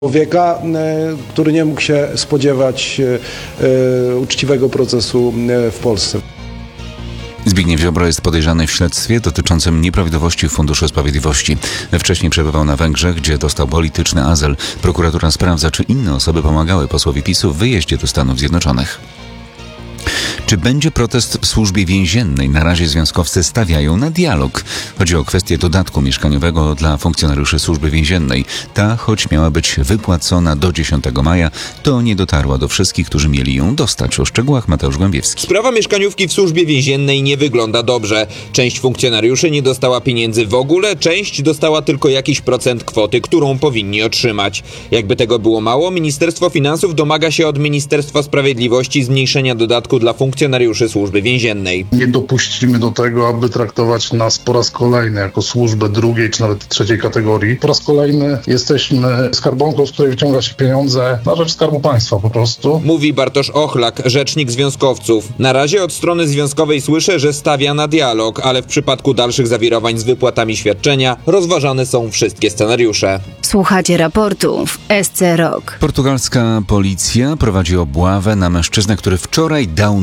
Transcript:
Człowieka, który nie mógł się spodziewać uczciwego procesu w Polsce. Zbigniew Ziobro jest podejrzany w śledztwie dotyczącym nieprawidłowości w Funduszu Sprawiedliwości. Wcześniej przebywał na Węgrzech, gdzie dostał polityczny azyl. Prokuratura sprawdza, czy inne osoby pomagały posłowi PiS-u w wyjeździe do Stanów Zjednoczonych. Czy będzie protest w służbie więziennej? Na razie związkowcy stawiają na dialog. Chodzi o kwestię dodatku mieszkaniowego dla funkcjonariuszy służby więziennej. Ta, choć miała być wypłacona do 10 maja, to nie dotarła do wszystkich, którzy mieli ją dostać. O szczegółach Mateusz Głębiewski. Sprawa mieszkaniówki w służbie więziennej nie wygląda dobrze. Część funkcjonariuszy nie dostała pieniędzy w ogóle, część dostała tylko jakiś procent kwoty, którą powinni otrzymać. Jakby tego było mało, Ministerstwo Finansów domaga się od Ministerstwa Sprawiedliwości zmniejszenia dodatku dla funkcjonariuszy służby więziennej. Nie dopuścimy do tego, aby traktować nas po raz kolejny jako służbę drugiej czy nawet trzeciej kategorii. Po raz kolejny jesteśmy skarbonką, z której wyciąga się pieniądze na rzecz Skarbu Państwa po prostu. Mówi Bartosz Ochlak, rzecznik związkowców. Na razie od strony związkowej słyszę, że stawia na dialog, ale w przypadku dalszych zawirowań z wypłatami świadczenia rozważane są wszystkie scenariusze. Słuchacie raportu w SC Rock. Portugalska policja prowadzi obławę na mężczyznę, który wczoraj dał